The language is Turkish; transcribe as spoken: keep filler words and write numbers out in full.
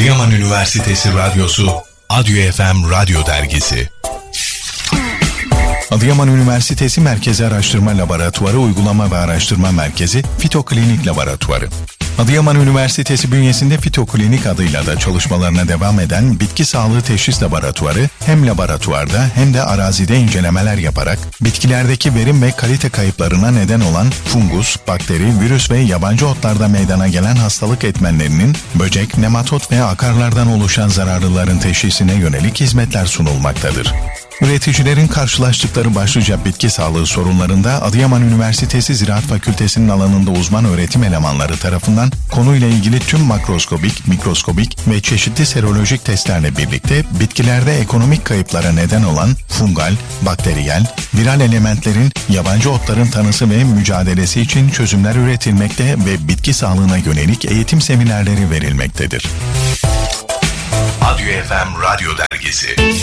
Adıyaman Üniversitesi Radyosu Adyo F M Radyo Dergisi. Adıyaman Üniversitesi Merkezi Araştırma Laboratuvarı Uygulama ve Araştırma Merkezi Fitoklinik Laboratuvarı. Adıyaman Üniversitesi bünyesinde Fitoklinik adıyla da çalışmalarına devam eden Bitki Sağlığı Teşhis Laboratuvarı hem laboratuvarda hem de arazide incelemeler yaparak bitkilerdeki verim ve kalite kayıplarına neden olan fungus, bakteri, virüs ve yabancı otlarda meydana gelen hastalık etmenlerinin böcek, nematot ve akarlardan oluşan zararlıların teşhisine yönelik hizmetler sunulmaktadır. Üreticilerin karşılaştıkları başlıca bitki sağlığı sorunlarında Adıyaman Üniversitesi Ziraat Fakültesi'nin alanında uzman öğretim elemanları tarafından konuyla ilgili tüm makroskobik, mikroskobik ve çeşitli serolojik testlerle birlikte bitkilerde ekonomik kayıplara neden olan fungal, bakteriyel, viral elementlerin, yabancı otların tanısı ve mücadelesi için çözümler üretilmekte ve bitki sağlığına yönelik eğitim seminerleri verilmektedir. Adyo F M Radyo Dergisi.